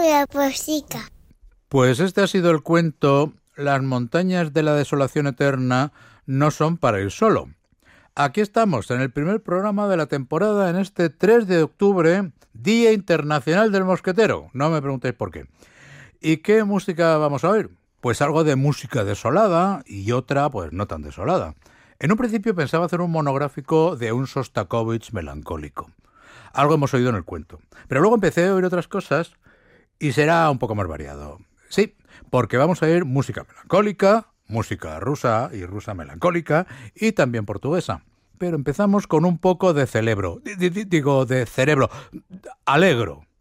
la poesica. Pues este ha sido el cuento Las montañas de la desolación eterna no son para ir solo. Aquí estamos, en el primer programa de la temporada, en este 3 de octubre, Día Internacional del Mosquetero. No me preguntéis por qué. ¿Y qué música vamos a oír? Pues algo de música desolada y otra, pues no tan desolada. En un principio pensaba hacer un monográfico de un Sostakovich melancólico. Algo hemos oído en el cuento. Pero luego empecé a oír otras cosas y será un poco más variado. Sí, porque vamos a oír música melancólica, música rusa y rusa melancólica y también portuguesa. Pero empezamos con un poco de cerebro. Digo, de cerebro. Alegro.